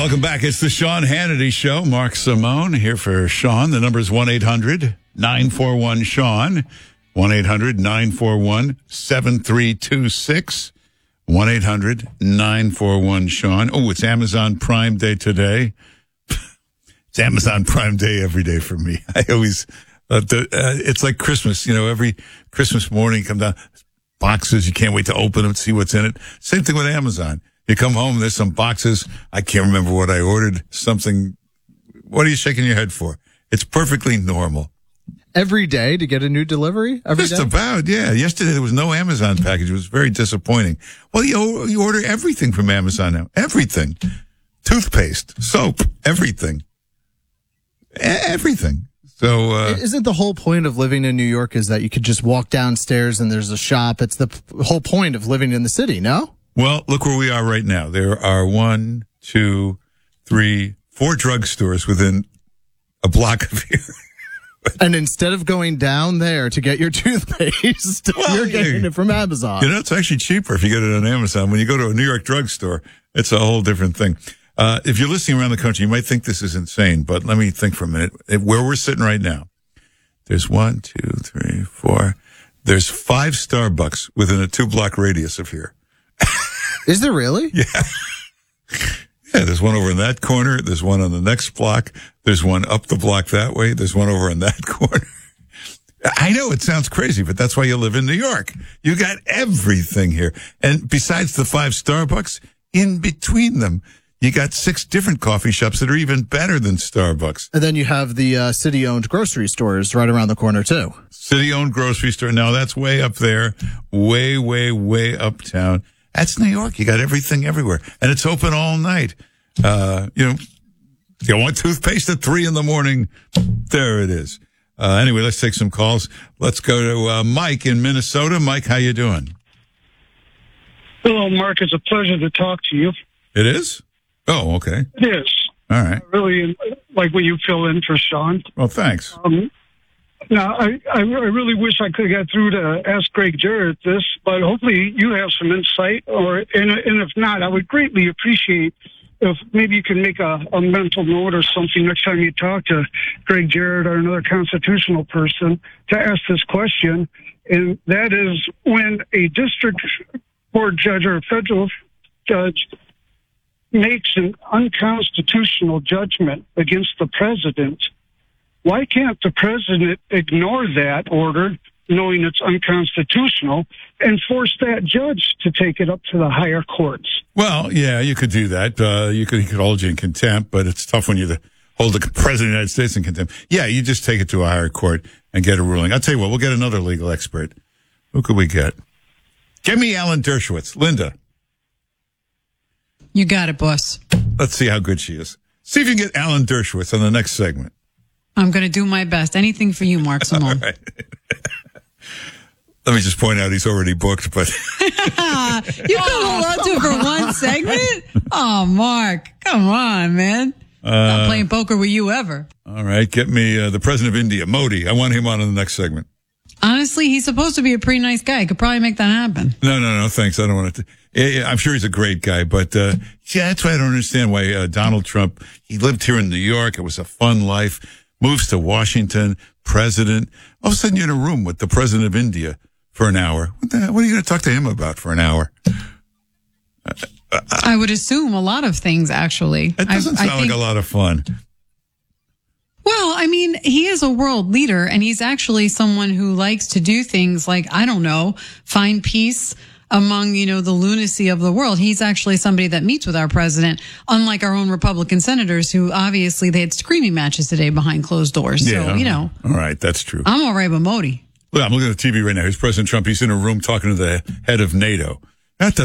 Welcome back. It's the Sean Hannity Show. Mark Simone here for Sean. The number is 1-800-941-SEAN. 1-800-941-7326. 1-800-941-SEAN. Oh, it's Amazon Prime Day today. It's Amazon Prime Day every day for me. I always, it's like Christmas. You know, every Christmas morning, come down, boxes, you can't wait to open them, see what's in it. Same thing with Amazon. You come home, there's some boxes. I can't remember what I ordered. Something. What are you shaking your head for? It's perfectly normal. Every day to get a new delivery? Just about, yeah. Yesterday there was no Amazon package. It was very disappointing. Well, you order everything from Amazon now. Everything. Toothpaste, soap, everything. Everything. So, isn't the whole point of living in New York is that you could just walk downstairs and there's a shop? It's the whole point of living in the city, no? Well, look where we are right now. There are 4 drugstores within a block of here. And instead of going down there to get your toothpaste, you're getting it from Amazon. You know, it's actually cheaper if you get it on Amazon. When you go to a New York drugstore, it's a whole different thing. If you're listening around the country, you might think this is insane, but let me think for a minute. Where we're sitting right now, there's 1, 2, 3, 4. There's 5 Starbucks within a 2-block radius of here. Is there really? Yeah. Yeah, there's one over in that corner. There's one on the next block. There's one up the block that way. There's one over in that corner. I know it sounds crazy, but that's why you live in New York. You got everything here. And besides the 5 Starbucks, in between them, you got 6 different coffee shops that are even better than Starbucks. And then you have the city-owned grocery stores right around the corner, too. City-owned grocery store. Now, that's way up there, way, way, way uptown. That's New York. You got everything everywhere. And it's open all night. You want toothpaste at 3 a.m? There it is. Anyway, let's take some calls. Let's go to Mike in Minnesota. Mike, how you doing? Hello, Mark. It's a pleasure to talk to you. It is? Oh, okay. It is. All right. I really like what you fill in for Sean. Well, thanks. Now, I really wish I could have got through to ask Greg Jarrett this, but hopefully you have some insight, and if not, I would greatly appreciate if maybe you can make a mental note or something next time you talk to Greg Jarrett or another constitutional person to ask this question, and that is when a district court judge or a federal judge makes an unconstitutional judgment against the president, why can't the president ignore that order, knowing it's unconstitutional, and force that judge to take it up to the higher courts? Well, yeah, you could do that. He could hold you in contempt, but it's tough when you hold the president of the United States in contempt. Yeah, you just take it to a higher court and get a ruling. I'll tell you what, we'll get another legal expert. Who could we get? Get me Alan Dershowitz. Linda. You got it, boss. Let's see how good she is. See if you can get Alan Dershowitz on the next segment. I'm going to do my best. Anything for you, Mark Simone. Right. Let me just point out he's already booked, but... You can hold on to it for one segment? Oh, Mark. Come on, man. Not playing poker with you ever. All right. Get me the president of India, Modi. I want him on in the next segment. Honestly, he's supposed to be a pretty nice guy. Could probably make that happen. No, thanks. I don't want to... Yeah, I'm sure he's a great guy, but yeah, that's why I don't understand why Donald Trump, he lived here in New York. It was a fun life. Moves to Washington, president. All of a sudden, you're in a room with the president of India for an hour. What are you going to talk to him about for an hour? I would assume a lot of things, actually. It doesn't sound like a lot of fun. Well, I mean, he is a world leader, and he's actually someone who likes to do things like, I don't know, find peace among, the lunacy of the world. He's actually somebody that meets with our president, unlike our own Republican senators who obviously they had screaming matches today behind closed doors. Yeah, So, All right, that's true. I'm all right with Modi. Look, I'm looking at the TV right now. Here's President Trump. He's in a room talking to the head of NATO. That